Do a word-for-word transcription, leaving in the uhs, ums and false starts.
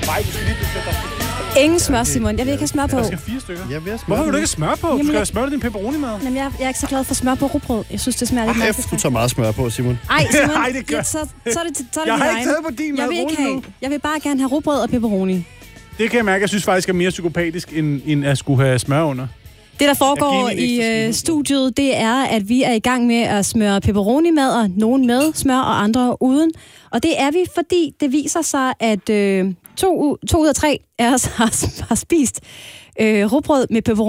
Nej, du skal lige besætte dig. Ingen smør, Simon. Jeg vil ikke have smør på. Der skal fire stykker. Jeg vil have smør. Hvorfor vil du ikke smør på? Du Jamen, skal jeg- have smør til din pepperoni-mad. Jamen, jeg, jeg er ikke så glad for smør på rugbrød. Jeg synes, det smager lidt Ej, mærkeligt. du tager meget smør på, Simon. Ej, Simon, Ej, det gør- ja, så, så er det, så er det Jeg din har ikke egen. taget på din mad. Jeg vil ikke Rolig nu. have. Jeg vil bare gerne have rugbrød og pepperoni. Det kan jeg mærke, jeg synes faktisk er mere psykopatisk, end, end at skulle have smør under. Det, der foregår Jeg giver min i ekstra øh, skid. studiet, det er, at vi er i gang med at smøre pepperoni-madder. Nogen med smør og andre uden. Og det er vi, fordi det viser sig, at øh, to, to ud af tre af os har, har spist øh, rugbrød med pepperoni.